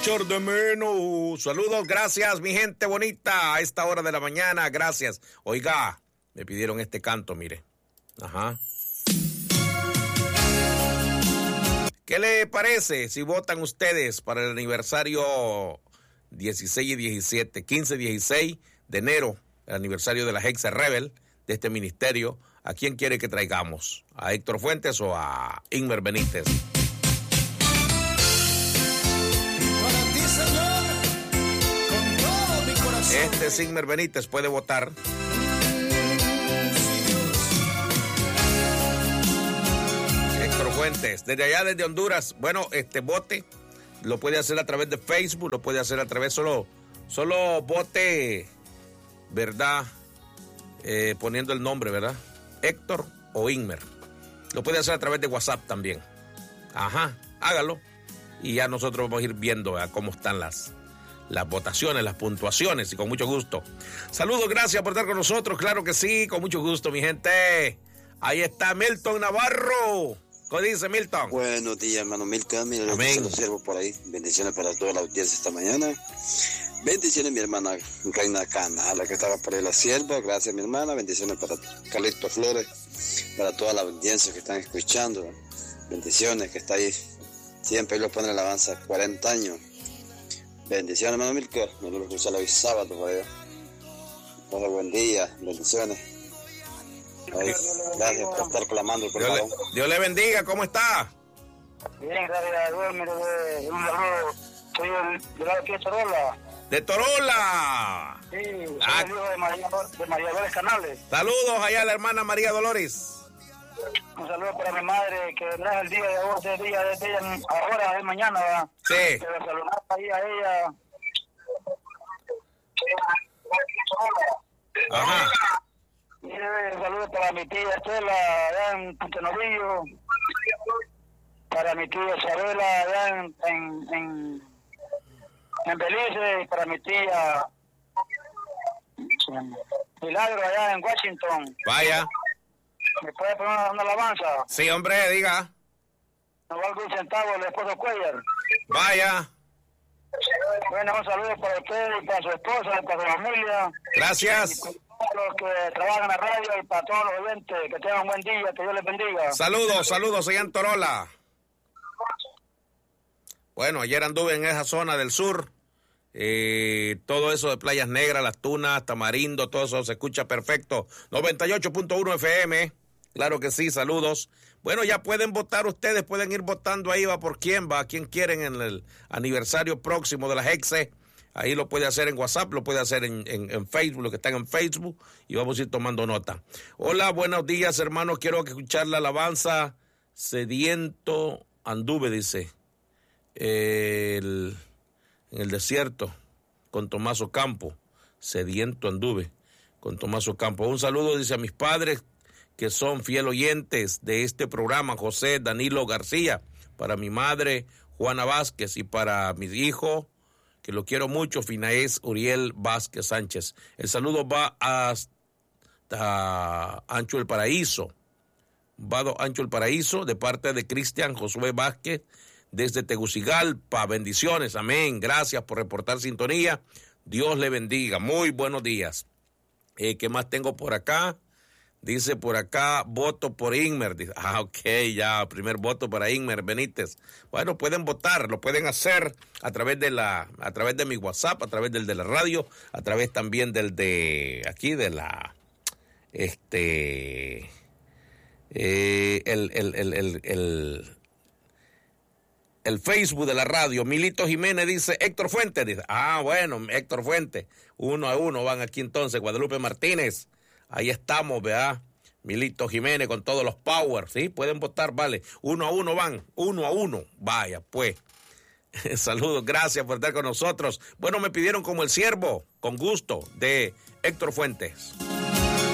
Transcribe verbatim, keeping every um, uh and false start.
Chor de menos. Saludos, gracias, mi gente bonita. A esta hora de la mañana, gracias. Oiga, me pidieron este canto, mire. Ajá. ¿Qué le parece si votan ustedes para el aniversario dieciséis y diecisiete, quince y dieciséis de enero, el aniversario de la Hexe Rebel, de este ministerio? ¿A quién quiere que traigamos? ¿A Héctor Fuentes o a Inmer Benítez? Este es Inmer Benítez, puede votar. Héctor Fuentes, desde allá, desde Honduras. Bueno, este vote lo puede hacer a través de Facebook, lo puede hacer a través solo, solo vote, ¿verdad? Eh, poniendo el nombre, ¿verdad? Héctor o Inmer. Lo puede hacer a través de WhatsApp también. Ajá, hágalo. Y ya nosotros vamos a ir viendo a cómo están las... las votaciones, las puntuaciones, y con mucho gusto. Saludos, gracias por estar con nosotros, claro que sí, con mucho gusto, mi gente. Ahí está Milton Navarro. ¿Qué dice Milton? Buenos días, hermano Milton. Mira, lo que se lo sirvo por ahí. Bendiciones para toda la audiencia esta mañana. Bendiciones, mi hermana Reina Cana, la que estaba por ahí, la sierva. Gracias, mi hermana. Bendiciones para Carlito Flores, para toda la audiencia que están escuchando. Bendiciones, que está ahí. Siempre lo pone en la alabanza, cuarenta años. Bendiciones, hermano Milker. Me voy a escuchar hoy sábado por allá. Hola, buen día. Bendiciones. Ay, gracias por estar clamando por Dios, le, Dios le bendiga. ¿Cómo está? Bien, gracias a Dios. Mire, un saludo. Soy el de aquí de Torola. ¡De Torola! Sí, soy ah. el hijo de María, de María Dolores Canales. Saludos allá a la hermana María Dolores. Un saludo para mi madre, que vendrá el día de hoy, el día de ella, ahora, es mañana, ¿verdad? Sí. Que le saludamos ahí a ella. Ajá. Y un saludo para mi tía Estela, allá en Puntenovillo. Para mi tía Isabela, allá en, en, en, en Belice. Y para mi tía Milagro, allá en Washington. Vaya. ¿Me puede poner una, una alabanza? Sí, hombre, diga. No valgo un centavo el esposo Cuellar. Vaya. Bueno, un saludo para usted y para su esposa y para su familia. Gracias. Y para los que trabajan en la radio y para todos los oyentes. Que tengan un buen día, que Dios les bendiga. Saludos, saludos, allá en Torola. Bueno, ayer anduve en esa zona del sur. Eh, todo eso de Playas Negras, Las Tunas, Tamarindo, todo eso se escucha perfecto. noventa y ocho punto uno F M. Claro que sí, saludos. Bueno, ya pueden votar ustedes, pueden ir votando ahí, va por quién va, a quién quieren en el aniversario próximo de la Hexe. Ahí lo puede hacer en WhatsApp, lo puede hacer en, en, en Facebook, los que están en Facebook, y vamos a ir tomando nota. Hola, buenos días, hermanos, quiero escuchar la alabanza Sediento Anduve, dice, el, en el desierto, con Tomás Ocampo, Sediento Anduve, con Tomás Ocampo. Un saludo, dice, a mis padres, que son fiel oyentes de este programa, José Danilo García, para mi madre Juana Vázquez y para mis hijos, que lo quiero mucho, Finaez Uriel Vázquez Sánchez. El saludo va hasta Ancho el Paraíso, Vado Ancho el Paraíso, de parte de Cristian Josué Vázquez, desde Tegucigalpa. Bendiciones, amén, gracias por reportar sintonía, Dios le bendiga, muy buenos días. Eh, ¿qué más tengo por acá? Dice por acá, voto por Inmer. Dice, ah, ok, ya, primer voto para Inmer Benítez. Bueno, pueden votar, lo pueden hacer a través de la, a través de mi WhatsApp, a través del de la radio, a través también del de, aquí de la, este, eh, el, el, el, el, el, el Facebook de la radio. Milito Jiménez dice, Héctor Fuentes. Dice, ah, bueno, Héctor Fuentes. Uno a uno van aquí entonces, Guadalupe Martínez. Ahí estamos, ¿verdad? Milito Jiménez con todos los powers, ¿sí? Pueden votar, vale. Uno a uno van, uno a uno. Vaya, pues. Saludos, gracias por estar con nosotros. Bueno, me pidieron como el siervo, con gusto, de Héctor Fuentes.